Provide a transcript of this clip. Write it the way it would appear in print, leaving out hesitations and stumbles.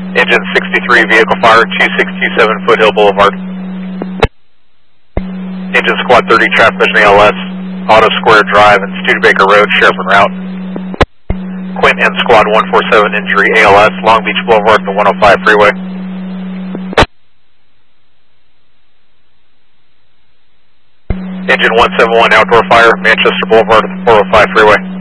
Engine 63, vehicle fire, 2627 Foothill Boulevard. Engine Squad 30, traffic vision ALS, Auto Square Drive and Studebaker Road, sheriff en route. Quint and Squad 147, injury ALS, Long Beach Boulevard, the 105 freeway. Engine 171, outdoor fire, Manchester Boulevard, the 405 freeway.